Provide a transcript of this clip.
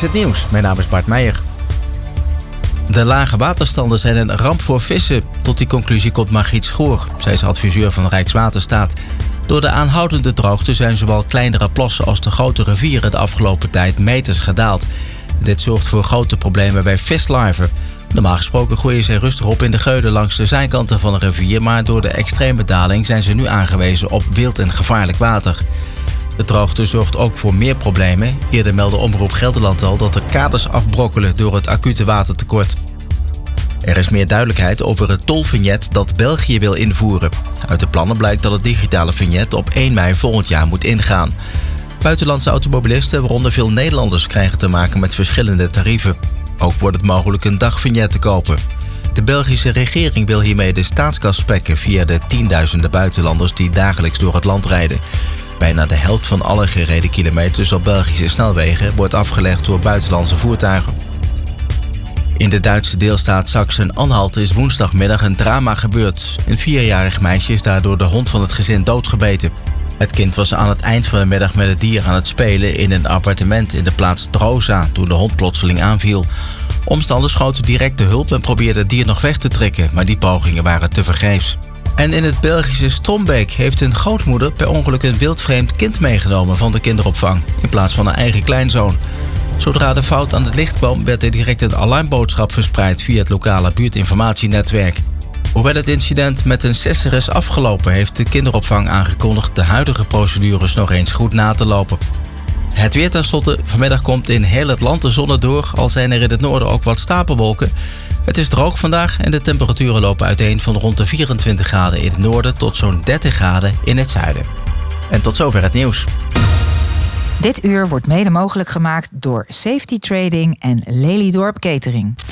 is het nieuws. Mijn naam is Bart Meijer. De lage waterstanden zijn een ramp voor vissen. Tot die conclusie komt Margriet Schoor. Zij is adviseur van Rijkswaterstaat. Door de aanhoudende droogte zijn zowel kleinere plassen als de grote rivieren de afgelopen tijd meters gedaald. Dit zorgt voor grote problemen bij vislarven. Normaal gesproken groeien ze rustig op in de geulen langs de zijkanten van de rivier, maar door de extreme daling zijn ze nu aangewezen op wild en gevaarlijk water. De droogte zorgt ook voor meer problemen. Eerder meldde Omroep Gelderland al dat er kaders afbrokkelen door het acute watertekort. Er is meer duidelijkheid over het tolvignet dat België wil invoeren. Uit de plannen blijkt dat het digitale vignet op 1 mei volgend jaar moet ingaan. Buitenlandse automobilisten, waaronder veel Nederlanders, krijgen te maken met verschillende tarieven. Ook wordt het mogelijk een dagvignet te kopen. De Belgische regering wil hiermee de staatskas spekken via de tienduizenden buitenlanders die dagelijks door het land rijden. Bijna de helft van alle gereden kilometers op Belgische snelwegen wordt afgelegd door buitenlandse voertuigen. In de Duitse deelstaat Sachsen-Anhalt is woensdagmiddag een drama gebeurd. Een 4-jarig meisje is daardoor de hond van het gezin doodgebeten. Het kind was aan het eind van de middag met het dier aan het spelen in een appartement in de plaats Troza toen de hond plotseling aanviel. Omstanders schoten direct de hulp en probeerden het dier nog weg te trekken, maar die pogingen waren tevergeefs. En in het Belgische Strombeek heeft een grootmoeder per ongeluk een wildvreemd kind meegenomen van de kinderopvang in plaats van haar eigen kleinzoon. Zodra de fout aan het licht kwam, werd er direct een alarmboodschap verspreid via het lokale buurtinformatienetwerk. Hoewel het incident met een 6er is afgelopen, heeft de kinderopvang aangekondigd de huidige procedures nog eens goed na te lopen. Het weer tenslotte. Vanmiddag komt in heel het land de zon door, al zijn er in het noorden ook wat stapelwolken. Het is droog vandaag en de temperaturen lopen uiteen van rond de 24 graden in het noorden tot zo'n 30 graden in het zuiden. En tot zover het nieuws. Dit uur wordt mede mogelijk gemaakt door Safety Trading en Lelydorp Catering.